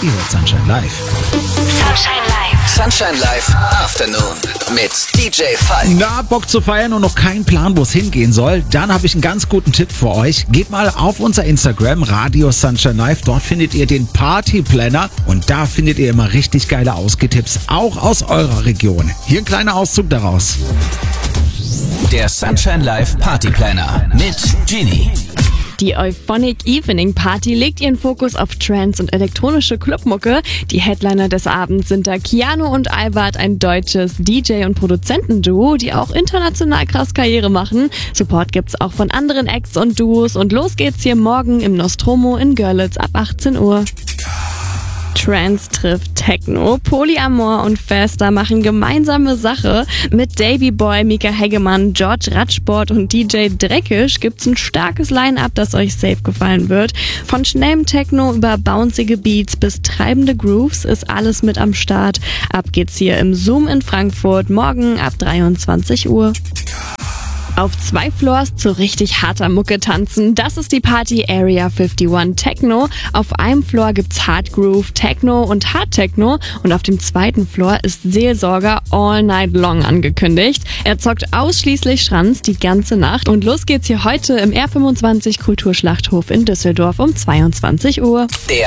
Ihr hört Sunshine Live. Sunshine Live. Sunshine Live Afternoon mit DJ Falk. Na, Bock zu feiern und noch keinen Plan, wo es hingehen soll? Dann habe ich einen ganz guten Tipp für euch. Geht mal auf unser Instagram, Radio Sunshine Live. Dort findet ihr den Party Planner und da findet ihr immer richtig geile Ausgehtipps, auch aus eurer Region. Hier ein kleiner Auszug daraus. Der Sunshine Live Party Planner mit Genie. Die Euphonic Evening Party legt ihren Fokus auf Trance und elektronische Clubmucke. Die Headliner des Abends sind da Keanu und Albert, ein deutsches DJ- und Produzentenduo, die auch international krass Karriere machen. Support gibt's auch von anderen Acts und Duos und los geht's hier morgen im Nostromo in Görlitz ab 18 Uhr. Trance trifft Techno, Polyamor und Fester machen gemeinsame Sache. Mit Davy Boy, Mika Hegemann, George Radsport und DJ Dreckisch gibt's ein starkes Line-Up, das euch safe gefallen wird. Von schnellem Techno über bouncige Beats bis treibende Grooves ist alles mit am Start. Ab geht's hier im Zoom in Frankfurt, morgen ab 23 Uhr. Auf 2 Floors zu richtig harter Mucke tanzen. Das ist die Party Area 51 Techno. Auf einem Floor gibt's Hard Groove, Techno und Hard Techno. Und auf dem 2. Floor ist Seelsorger All Night Long angekündigt. Er zockt ausschließlich Schranz die ganze Nacht. Und los geht's hier heute im R25 Kulturschlachthof in Düsseldorf um 22 Uhr. Der